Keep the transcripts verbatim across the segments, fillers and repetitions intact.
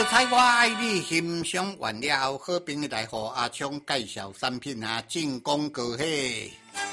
彩我爱你，欣赏完了，好朋友来和阿昌介绍产品啊，进攻过嘿。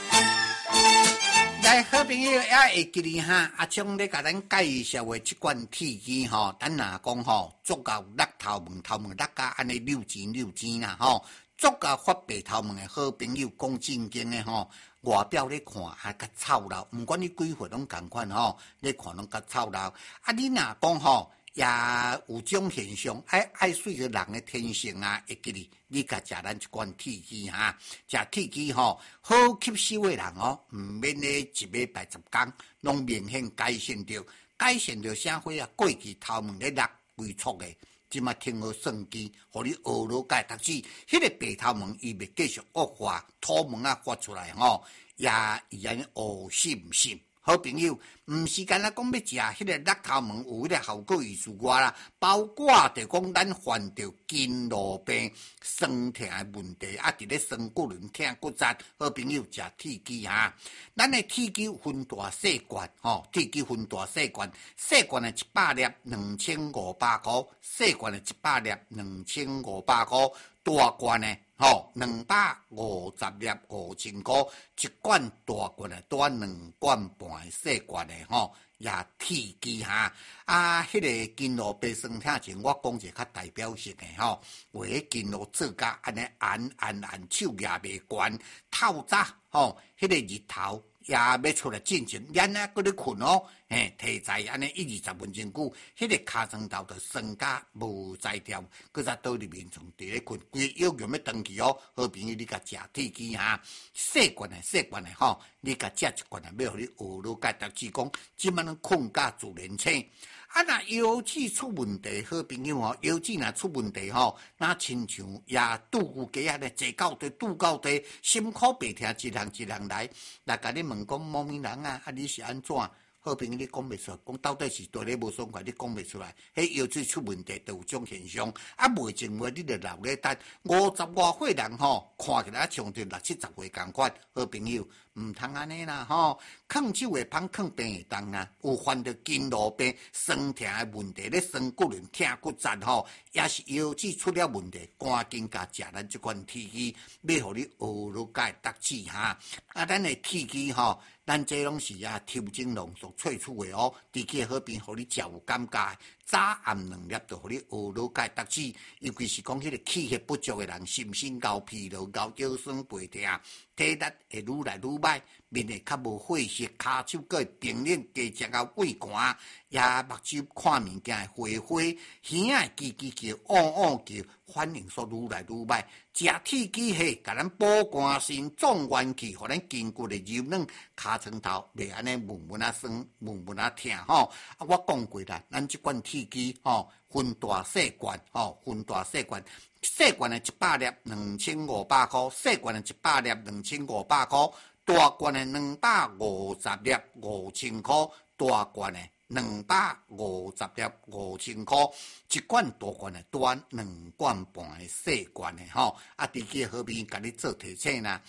来，好朋友也会记哩哈，阿昌咧甲咱介绍的这款铁机吼，咱若讲吼，足够甩头毛，头毛甩甲安尼溜钱溜钱啦吼，足够发白头毛的好朋友讲正经的吼，外表咧看还较臭老，毋管你几岁拢共款吼，咧看拢较臭老。啊，你若讲吼。也有种现象，爱爱水个人的天性啊，会记哩。你甲食咱一罐铁鸡哈，食铁鸡吼，好吸收的人哦，毋免咧一礼拜十天，拢明显改善着，改善着啥货啊？过去头毛咧落规撮的，即马听好算机，互你学了解读书，迄个白头毛伊袂继续恶化，土毛啊发出来吼，也伊安尼学信毋信？好朋友，毋是干那讲要食迄个甩头毛有迄个效果意思外啦，包括着讲咱患着筋络病、酸痛的问题，啊，伫咧酸骨轮痛骨折，好朋友食铁鸡哈。咱的铁鸡分大细罐，吼，铁鸡分大细罐，细罐的一百粒两千五百块，细罐的一百粒两千五百块，大罐的。吼，两百五十粒五千块，一罐大罐的多两罐半细罐的吼，也铁机哈啊！迄、那个筋络白酸痛前，我讲一个较代表性的吼，为迄筋络做甲安尼按按按手也袂悬，透早吼，迄、那个日头也要出来进前，眼啊搁咧困哦，嘿，提在安尼一二十分钟久，迄、那个尻川头就酸甲无在调，搁再倒入眠床伫咧困，规个腰要要长去哦。好朋友，你甲食铁鸡哈，细罐的细罐的吼，你甲食一罐的，要互你学了解读书讲，即摆能困甲自然醒。啊，若腰子出问题，好朋友吼，腰子若出问题吼，那亲像也拄鸡啊咧，坐到地拄到地，心口白疼，一人一人来，来甲你问讲，某名人啊，啊你是安怎？好朋友，你讲袂出来，讲到底是对你无爽快，你讲袂出来。迄腰子出问题，就有种现象。啊，袂前话，你就留咧等。五十外岁人吼，看起来像着六七十岁共款。好朋友，毋通安尼啦吼，抗手会芳，抗病会当啊。有患着筋络病、酸痛的问题，咧酸骨轮痛骨折吼，也是腰子出了问题，赶紧甲食咱即款铁鸡，要互你学了解读书哈。啊，咱的铁鸡吼。咱这拢是啊，抽精浓缩萃取的哦，伫起好边，互你食有感觉。早暗两粒就互你学了解读书，尤其是讲迄个气血不足的人，心身高疲劳、高腰酸背痛，体力会愈来愈歹，面会较无血色，骹手个会冰冷，加食到胃寒，也目睭看物件会花花，耳啊叽叽叫，汪汪叫，反应速愈来愈歹。食铁鸡血，甲咱补肝肾、壮元气，互咱筋骨的柔软，骹床头袂安尼闷闷啊酸，闷闷啊痛吼。啊，我讲过啦，咱即款铁鸡吼，分大细罐吼，分大细罐，细罐的一百粒两千五百块，细罐的一百粒两千五百块，大罐的两百五十粒五千块，大罐的。两百五十粒五千块，一罐大罐的端，两罐半的细罐的吼。啊，伫起好边甲你做提醒啦。